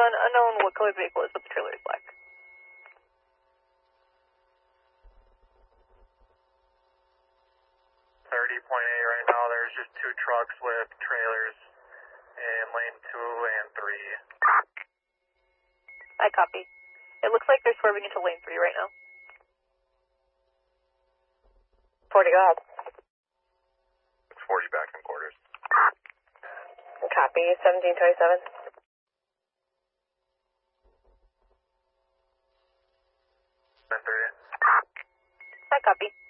unknown what colored vehicle is, but the trailer is black. Right now, there's just 2 trucks with trailers in lane 2 and 3. I copy. It looks like they're swerving into lane 3 right now. 40, go ahead. 40 back in quarters. Copy, 1727. 10:30. I copy.